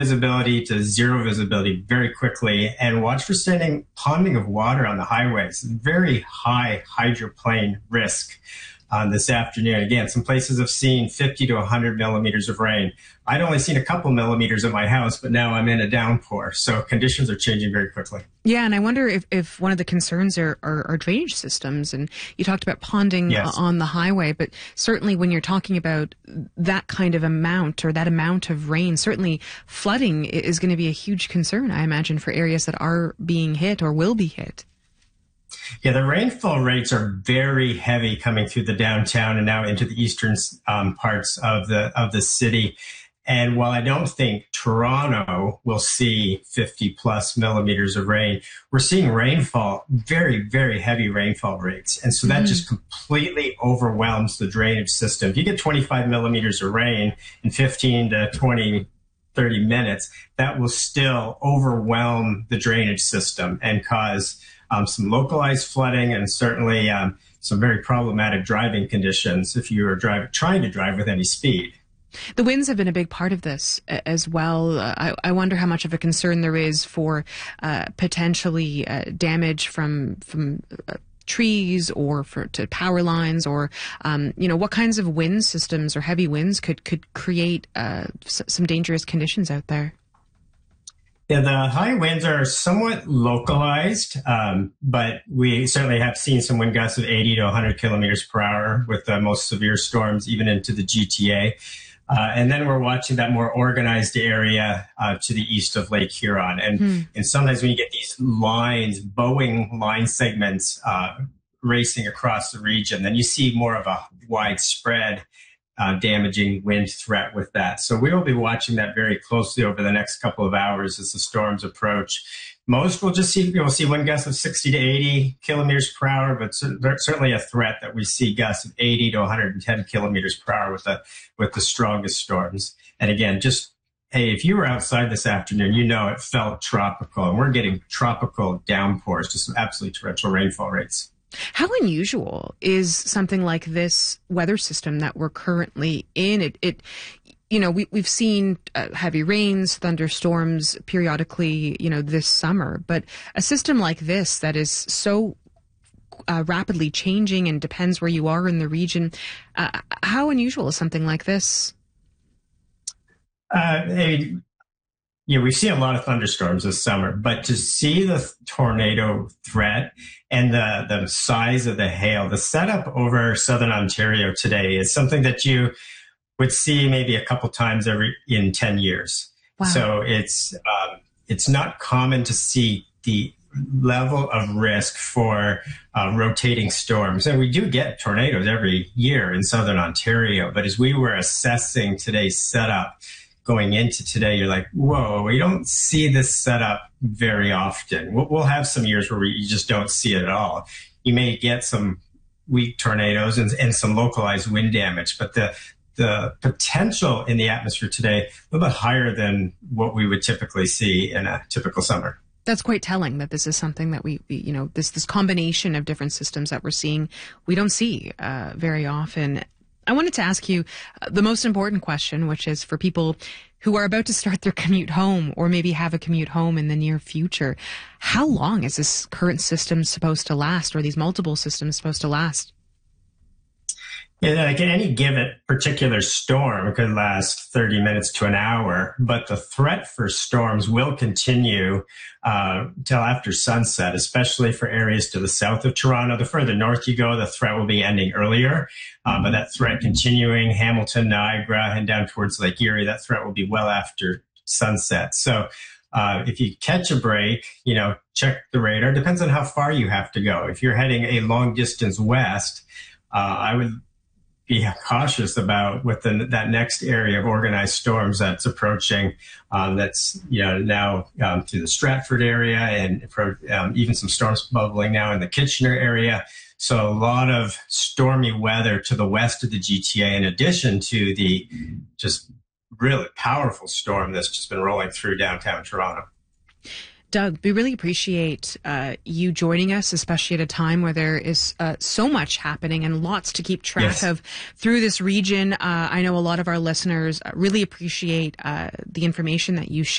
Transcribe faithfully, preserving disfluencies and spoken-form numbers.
visibility to zero visibility very quickly, and watch for standing ponding of water on the highways. Very high hydroplane risk um, this afternoon. Again, some places have seen fifty to one hundred millimeters of rain. I'd only seen a couple millimeters at my house, but now I'm in a downpour. So conditions are changing very quickly. Yeah, and I wonder if, if one of the concerns are, are, are drainage systems. And you talked about ponding Yes. on the highway, but certainly when you're talking about that kind of amount or that amount of rain, certainly flooding is going to be a huge concern, I imagine, for areas that are being hit or will be hit. Yeah, the rainfall rates are very heavy coming through the downtown and now into the eastern um, parts of the of the city. And while I don't think Toronto will see fifty plus millimeters of rain, we're seeing rainfall, very, very heavy rainfall rates. And so that mm-hmm. just completely overwhelms the drainage system. If you get twenty-five millimeters of rain in fifteen to twenty, thirty minutes, that will still overwhelm the drainage system and cause um, some localized flooding and certainly um, some very problematic driving conditions if you are drive, trying to drive with any speed. The winds have been a big part of this as well. Uh, I, I wonder how much of a concern there is for uh, potentially uh, damage from from uh, trees or for to power lines, or um, you know, what kinds of wind systems or heavy winds could could create uh, s- some dangerous conditions out there. Yeah, the high winds are somewhat localized, um, but we certainly have seen some wind gusts of eighty to one hundred kilometers per hour with the most severe storms even into the G T A. Uh, and then we're watching that more organized area uh, to the east of Lake Huron. And, hmm. and sometimes when you get these lines, Boeing line segments uh, racing across the region, then you see more of a widespread uh, damaging wind threat with that. So we will be watching that very closely over the next couple of hours as the storms approach. Most will just see, you'll see wind gusts of sixty to eighty kilometers per hour, but there's certainly a threat that we see gusts of eighty to one hundred ten kilometers per hour with the, with the strongest storms. And again, just, hey, if you were outside this afternoon, you know it felt tropical, and we're getting tropical downpours, just some absolutely torrential rainfall rates. How unusual is something like this weather system that we're currently in? It, it you know, we, we've seen uh, heavy rains, thunderstorms periodically, you know, this summer, but a system like this that is so uh, rapidly changing and depends where you are in the region, uh, how unusual is something like this? Uh, hey, yeah, we've seen a lot of thunderstorms this summer, but to see the tornado threat and the, the size of the hail, the setup over southern Ontario today is something that you would see maybe a couple times every in ten years. Wow. So it's um, it's not common to see the level of risk for uh, rotating storms. And we do get tornadoes every year in southern Ontario. But as we were assessing today's setup going into today, you're like, whoa, we don't see this setup very often. We'll, we'll have some years where we, you just don't see it at all. You may get some weak tornadoes and, and some localized wind damage, but the the potential in the atmosphere today a little bit higher than what we would typically see in a typical summer. That's quite telling that this is something that we, we you know, this this combination of different systems that we're seeing, we don't see uh, very often. I wanted to ask you uh, the most important question, which is for people who are about to start their commute home or maybe have a commute home in the near future. How long is this current system supposed to last, or these multiple systems supposed to last? Yeah, like any given particular storm could last thirty minutes to an hour, but the threat for storms will continue uh, till after sunset, especially for areas to the south of Toronto. The further north you go, the threat will be ending earlier, um, but that threat continuing Hamilton, Niagara, and down towards Lake Erie, that threat will be well after sunset. So uh, if you catch a break, you know, check the radar. Depends on how far you have to go. If you're heading a long distance west, uh, I would be cautious about with the, that next area of organized storms that's approaching. Um, that's you know now um, through the Stratford area, and um, even some storms bubbling now in the Kitchener area. So a lot of stormy weather to the west of the G T A, in addition to the just really powerful storm that's just been rolling through downtown Toronto. Doug, we really appreciate uh, you joining us, especially at a time where there is uh, so much happening and lots to keep track yes. of through this region. Uh, I know a lot of our listeners really appreciate uh, the information that you share.